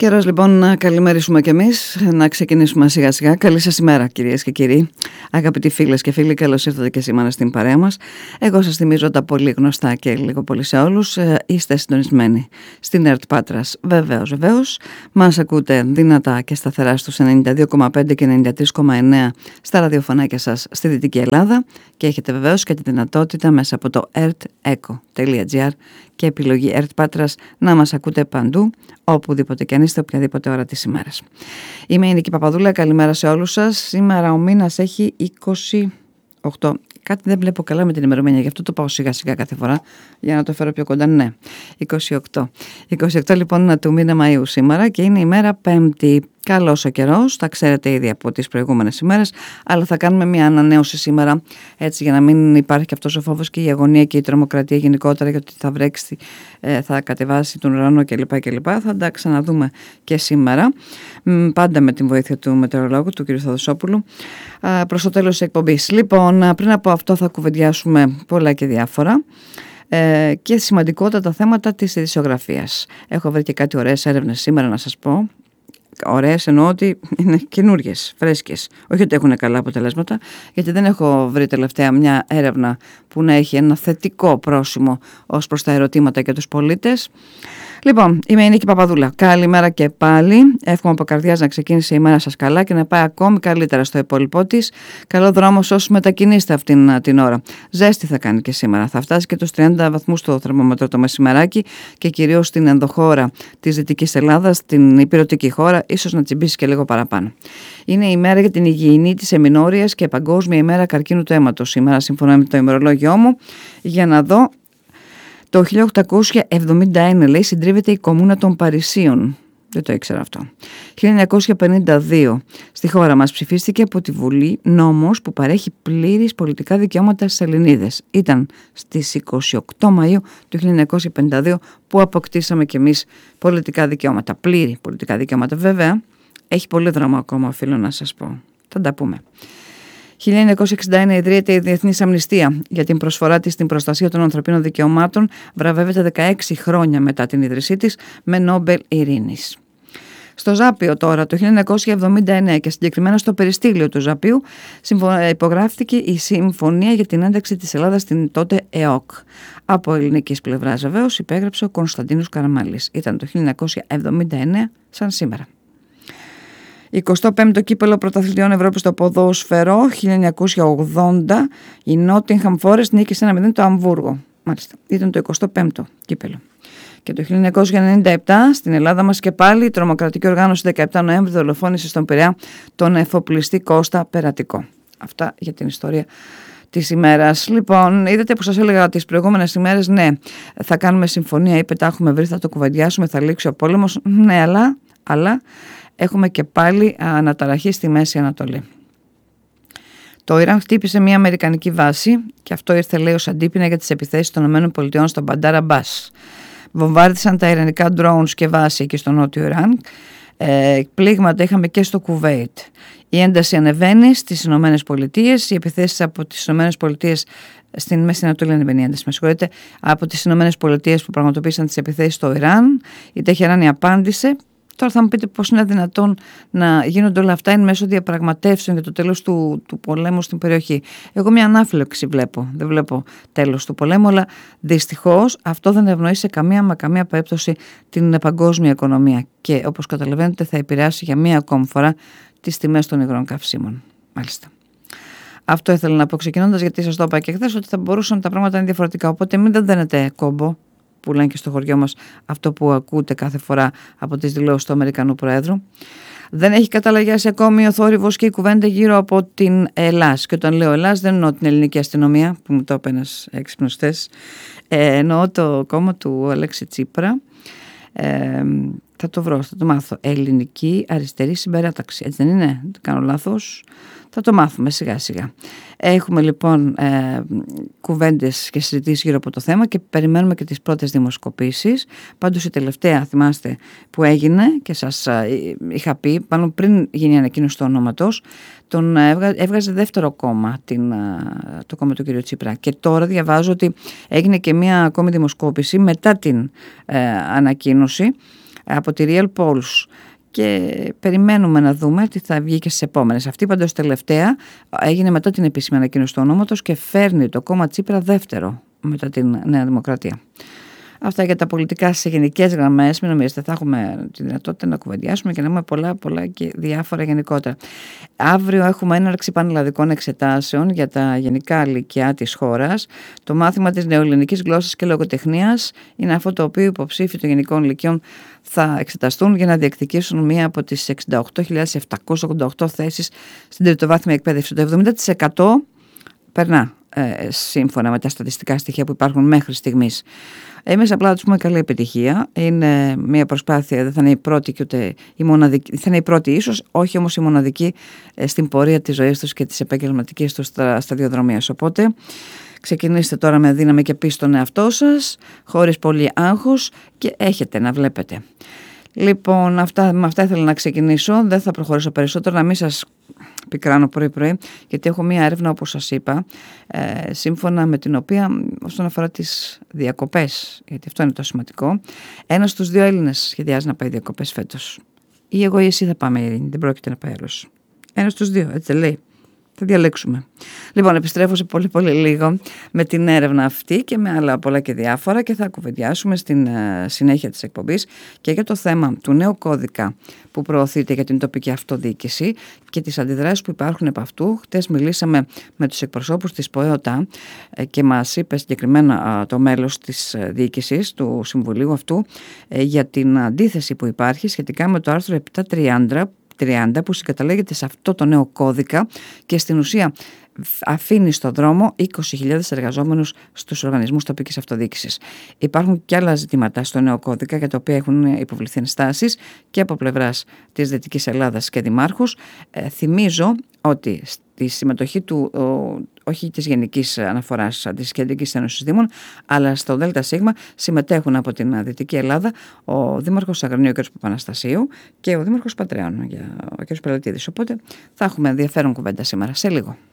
Καιρός λοιπόν να καλημερίσουμε κι εμείς, να ξεκινήσουμε σιγά σιγά. Καλή σας ημέρα κυρίες και κύριοι, αγαπητοί φίλες και φίλοι, καλώς ήρθατε και σήμερα στην παρέα μας. Εγώ σας θυμίζω τα πολύ γνωστά και λίγο πολύ σε όλους. Είστε συντονισμένοι στην ΕΡΤ Πάτρας, βεβαίως. Μας ακούτε δυνατά και σταθερά στους 92,5 και 93,9 στα ραδιοφωνάκια σας στη Δυτική Ελλάδα και έχετε βεβαίως και τη δυνατότητα μέσα από το erteco.gr και επιλογή ΕΡΤ Πάτρας να μας ακούτε παντού, οπουδήποτε και αν είστε, οποιαδήποτε ώρα της ημέρας. Είμαι η Νίκη Παπαδούλα, καλημέρα σε όλους σας. Σήμερα ο μήνας έχει 28. Κάτι δεν βλέπω καλά με την ημερομηνία, γι' αυτό το πάω σιγά σιγά κάθε φορά για να το φέρω πιο κοντά. Ναι, 28. 28 λοιπόν του μήνα Μαΐου σήμερα και είναι η μέρα Πέμπτη. Καλός ο καιρός, τα ξέρετε ήδη από τις προηγούμενες ημέρες, αλλά θα κάνουμε μια ανανέωση σήμερα, έτσι για να μην υπάρχει και αυτός ο φόβος και η αγωνία και η τρομοκρατία γενικότερα, γιατί θα βρέξει, θα κατεβάσει τον ουρανό κλπ. Θα τα ξαναδούμε και σήμερα, πάντα με την βοήθεια του μετεωρολόγου, του κ. Θοδοσόπουλου, προς το τέλος της εκπομπής. Λοιπόν, πριν από αυτό θα κουβεντιάσουμε πολλά και διάφορα. Και σημαντικότατα θέματα της ειδησιογραφίας. Έχω βρει και κάτι ωραίες έρευνες σήμερα να σας πω. Ωραίες εννοώ ότι είναι καινούριες, φρέσκες. Όχι ότι έχουν καλά αποτελέσματα, γιατί δεν έχω βρει τελευταία μια έρευνα που να έχει ένα θετικό πρόσημο ως προς τα ερωτήματα και τους πολίτες. Λοιπόν, είμαι η Νίκη Παπαδούλα. Καλημέρα και πάλι. Εύχομαι από καρδιάς να ξεκίνησε η μέρα σας καλά και να πάει ακόμη καλύτερα στο υπόλοιπό της. Καλό δρόμο όσους μετακινείστε αυτήν την ώρα. Ζέστη θα κάνει και σήμερα. Θα φτάσει και τους 30 βαθμούς το θερμόμετρο το μεσημεράκι και κυρίως στην ενδοχώρα της Δυτικής Ελλάδας, στην υπηρετική χώρα, ίσως να τσιμπήσει και λίγο παραπάνω. Είναι η μέρα για την υγιεινή της εμεινόριας και παγκόσμια ημέρα καρκίνου του αίματος. Σήμερα, σύμφωνα με το ημερολόγιό μου, για να δω. Το 1871 λέει συντρίβεται η Κομμούνα των Παρισίων. Δεν το ήξερα αυτό. 1952 στη χώρα μας ψηφίστηκε από τη Βουλή νόμος που παρέχει πλήρης πολιτικά δικαιώματα στις Ελληνίδες. Ήταν στις 28 Μαΐου του 1952 που αποκτήσαμε κι εμείς πολιτικά δικαιώματα. Πλήρη πολιτικά δικαιώματα. Βέβαια, έχει πολύ δρόμο ακόμα, οφείλω να σας πω. Θα τα πούμε. 1961 ιδρύεται η Διεθνής Αμνηστία για την προσφορά της στην προστασία των ανθρωπίνων δικαιωμάτων. Βραβεύεται 16 χρόνια μετά την ίδρυσή της με Νόμπελ Ειρήνης. Στο Ζάπιο τώρα, το 1979 και συγκεκριμένα στο περιστήλιο του Ζαπίου, υπογράφηκε η Συμφωνία για την ένταξη της Ελλάδας στην τότε ΕΟΚ. Από ελληνικής πλευράς βεβαίως υπέγραψε ο Κωνσταντίνος Καραμανλής. Ήταν το 1979 σαν σήμερα. 25ο κύπελλο πρωταθλητριών Ευρώπης στο ποδόσφαιρο, 1980, η Νότιγχαμ Φόρεστ νίκησε 1-0 το Αμβούργο. Μάλιστα, ήταν το 25ο κύπελλο. Και το 1997 στην Ελλάδα μας και πάλι η τρομοκρατική οργάνωση 17 Νοέμβρη δολοφόνησε στον Πειραιά τον εφοπλιστή Κώστα Περατικό. Αυτά για την ιστορία της ημέρας. Λοιπόν, είδατε που σας έλεγα τις προηγούμενες ημέρες, ναι, θα κάνουμε συμφωνία, είπε τα έχουμε βρει, θα το κουβεντιάσουμε, θα λήξει ο πόλεμος. Ναι, αλλά έχουμε και πάλι αναταραχή στη Μέση Ανατολή. Το Ιράν χτύπησε μια αμερικανική βάση και αυτό ήρθε, λέει, ως αντίπεινα για τις επιθέσεις των ΗΠΑ στον Μπαντάρ Αμπάς. Βομβάρδισαν τα ιρανικά drones και βάση εκεί στο νότιο Ιράν. Πλήγματα είχαμε και στο Κουβέιτ. Η ένταση ανεβαίνει στις ΗΠΑ. Οι επιθέσεις από τις ΗΠΑ στην Μέση Ανατολή ανεβαίνει η ένταση, με συγχωρείτε, από τις ΗΠΑ που πραγματοποίησαν τις επιθέσεις στο Ιράν. Η Τεχεράνη απάντησε. Τώρα θα μου πείτε πώς είναι δυνατόν να γίνονται όλα αυτά εν μέσω διαπραγματεύσεων για το τέλος του πολέμου στην περιοχή. Εγώ μια ανάφλεξη βλέπω, δεν βλέπω τέλος του πολέμου, αλλά δυστυχώς αυτό δεν ευνοεί σε καμία περίπτωση την παγκόσμια οικονομία και όπως καταλαβαίνετε θα επηρεάσει για μία ακόμη φορά τις τιμές των υγρών καυσίμων. Μάλιστα. Αυτό ήθελα να πω ξεκινώντας, γιατί σας το είπα και χθες ότι θα μπορούσαν τα πράγματα να είναι διαφορετικά, οπότε μην δεν δένετε κόμπο, που λένε και στο χωριό μας αυτό που ακούτε κάθε φορά από τις δηλώσεις του Αμερικανού Προέδρου. Δεν έχει καταλαγιάσει ακόμη ο θόρυβος και η κουβέντα γύρω από την Ελλάς. Και όταν λέω Ελλάς δεν εννοώ την ελληνική αστυνομία, που μου το είπε ένας έξυπνος χθες. Εννοώ το κόμμα του Αλέξη Τσίπρα. Θα το βρω, θα το μάθω. Ελληνική Αριστερή Συμπεράταξη. Έτσι δεν είναι? Δεν κάνω λάθος. Θα το μάθουμε σιγά σιγά. Έχουμε λοιπόν κουβέντες και συζητήσεις γύρω από το θέμα και περιμένουμε και τις πρώτες δημοσκοπήσεις. Πάντως η τελευταία, θυμάστε, που έγινε και σας είχα πει, πάνω πριν γίνει η ανακοίνωση του ονόματος, τον έβγαζε δεύτερο κόμμα, το κόμμα του κ. Τσίπρα. Και τώρα διαβάζω ότι έγινε και μία ακόμη δημοσκόπηση μετά την ανακοίνωση, από τη Real Polls. Και περιμένουμε να δούμε τι θα βγει και στις επόμενες. Αυτή πάντως τελευταία έγινε μετά την επίσημη ανακοίνωση του ονόματος και φέρνει το κόμμα Τσίπρα δεύτερο μετά την Νέα Δημοκρατία. Αυτά για τα πολιτικά σε γενικές γραμμές. Μην νομίζετε, θα έχουμε τη δυνατότητα να κουβεντιάσουμε και να πούμε πολλά και διάφορα γενικότερα. Αύριο έχουμε έναρξη πανελλαδικών εξετάσεων για τα γενικά λυκειά της χώρας. Το μάθημα της νεοελληνικής γλώσσας και λογοτεχνίας είναι αυτό το οποίο οι υποψήφοι των γενικών λυκείων θα εξεταστούν για να διεκδικήσουν μία από τις 68.788 θέσεις στην τριτοβάθμια εκπαίδευση. Το 70% περνά σύμφωνα με τα στατιστικά στοιχεία που υπάρχουν μέχρι στιγμής. Εμείς απλά θα τους πούμε καλή επιτυχία. Είναι μια προσπάθεια, δεν θα είναι η πρώτη και ούτε η μοναδική. Θα είναι η πρώτη ίσως, όχι όμως η μοναδική στην πορεία της ζωής τους και της επαγγελματικής τους σταδιοδρομίας. Οπότε ξεκινήστε τώρα με δύναμη και πίστη στον εαυτό σας, χωρίς πολύ άγχος και έχετε να βλέπετε. Λοιπόν, με αυτά ήθελα να ξεκινήσω. Δεν θα προχωρήσω περισσότερο, να μην σας πικράνω πρωί-πρωί, γιατί έχω μία έρευνα, όπως σας είπα, σύμφωνα με την οποία, όσον αφορά τις διακοπές, γιατί αυτό είναι το σημαντικό, 1 στους 2 Έλληνες σχεδιάζει να πάει διακοπές φέτος. Ή εγώ ή εσύ θα πάμε, Ειρήνη, δεν πρόκειται να πάει άλλος. 1 στους 2, έτσι λέει. Θα διαλέξουμε. Λοιπόν, επιστρέφω σε πολύ λίγο με την έρευνα αυτή και με άλλα πολλά και διάφορα και θα κουβεντιάσουμε στην συνέχεια της εκπομπής και για το θέμα του νέου κώδικα που προωθείται για την τοπική αυτοδιοίκηση και τις αντιδράσεις που υπάρχουν επ' αυτού. Χτες μιλήσαμε με τους εκπροσώπους της ΠΟΕΟΤΑ και μας είπε συγκεκριμένα το μέλος της διοίκησης του συμβουλίου αυτού για την αντίθεση που υπάρχει σχετικά με το άρθρο 730 που συγκαταλέγεται σε αυτό το νέο κώδικα και στην ουσία αφήνει στον δρόμο 20.000 εργαζόμενους στους οργανισμούς τοπικής αυτοδιοίκησης. Υπάρχουν και άλλα ζητήματα στο νέο κώδικα για τα οποία έχουν υποβληθεί ενστάσεις και από πλευράς της Δυτικής Ελλάδας και δημάρχους. Θυμίζω ότι στη συμμετοχή του, όχι της Γενικής Αναφοράς της Κεντρικής Ένωσης Δήμων, αλλά στο ΔΣ συμμετέχουν από την Δυτική Ελλάδα ο Δήμαρχος Αγρινίου, ο κ. Παπαναστασίου, και ο Δήμαρχος Πατρέων, ο κ. Πελετίδης. Οπότε θα έχουμε ενδιαφέρον κουβέντα σήμερα. Σε λίγο.